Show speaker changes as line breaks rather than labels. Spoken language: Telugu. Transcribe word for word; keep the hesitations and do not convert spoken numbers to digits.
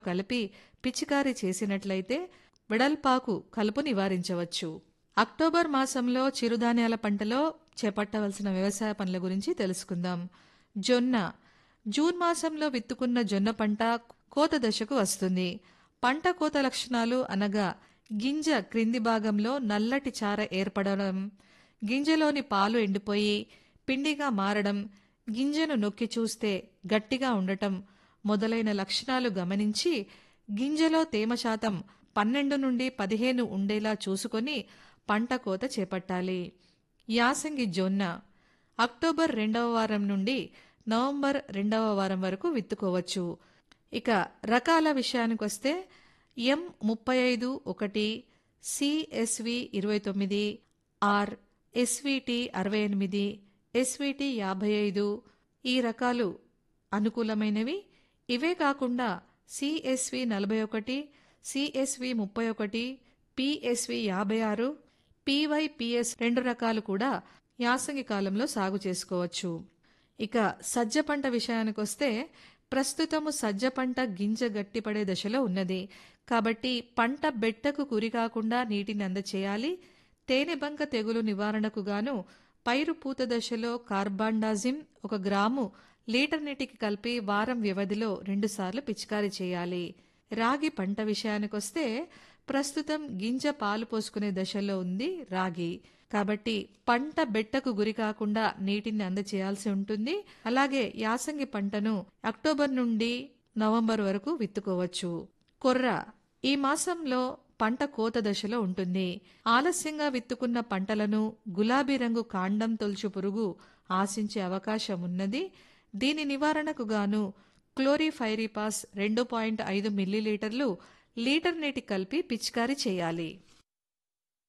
కలిపి పిచికారీ చేసినట్లయితే వెడల్పాకు కలుపు నివారించవచ్చు. అక్టోబర్ మాసంలో చిరుధాన్యాల పంటలో చేపట్టవలసిన వ్యవసాయ పనుల గురించి తెలుసుకుందాం. జొన్న. జూన్ మాసంలో విత్తుకున్న జొన్న పంట కోత దశకు వస్తుంది. పంట కోత లక్షణాలు అనగా గింజ క్రింది భాగంలో నల్లటి చార ఏర్పడడం, గింజలోని పాలు ఎండిపోయి పిండిగా మారడం, గింజను నొక్కి చూస్తే గట్టిగా ఉండటం మొదలైన లక్షణాలు గమనించి గింజలో తేమ శాతం పన్నెండు నుండి పదిహేను ఉండేలా చూసుకొని పంట కోత చేపట్టాలి. యాసంగి జొన్న. అక్టోబర్ రెండవ వారం నుండి నవంబర్ రెండవ వారం వరకు విత్తుకోవచ్చు. ఇక రకాల విషయానికొస్తే ఎం ముప్పై ఐదు ఒకటి, సిఎస్వి ఇరవై తొమ్మిది, ఆర్, ఎస్విటి అరవై ఎనిమిది, ఎస్విటి యాభై ఐదు ఈ రకాలు అనుకూలమైనవి. ఇవే కాకుండా సిఎస్వి నలభై ఒకటి, సిఎస్వి ముప్పై ఒకటి, పిఎస్వి యాభై ఆరు, పివైపిఎస్ రెండు రకాలు కూడా యాసంగి కాలంలో సాగు చేసుకోవచ్చు. ఇక సజ్జ పంట విషయానికొస్తే ప్రస్తుతము సజ్జ పంట గింజ గట్టిపడే దశలో ఉన్నది. కాబట్టి పంట బెట్టకు గురికాకుండా నీటిని అందచేయాలి. తేనెబంక తెగులు నివారణకు గాను పైరు పూత దశలో కార్బాండాజిమ్ ఒక గ్రాము లీటర్ నీటికి కలిపి వారం వ్యవధిలో రెండుసార్లు పిచికారీ చేయాలి. రాగి పంట విషయానికొస్తే ప్రస్తుతం గింజ పాలు పోసుకునే దశలో ఉంది రాగి. కాబట్టి పంట బెట్టకు గురి కాకుండా నీటిని అందచేయాల్సి ఉంటుంది. అలాగే యాసంగి పంటను అక్టోబర్ నుండి నవంబర్ వరకు విత్తుకోవచ్చు. కొర్ర. ఈ మాసంలో పంట కోత దశలో ఉంటుంది. ఆలస్యంగా విత్తుకున్న పంటలను గులాబీ రంగు కాండం తొలుచు పురుగు ఆశించే అవకాశం ఉన్నది. దీని నివారణకు గాను క్లోరిఫైరిపాస్ రెండు పాయింట్ ఐదు మిల్లీలీటర్లు లీటర్ నీటి కలిపి పిచికారీ చేయాలి.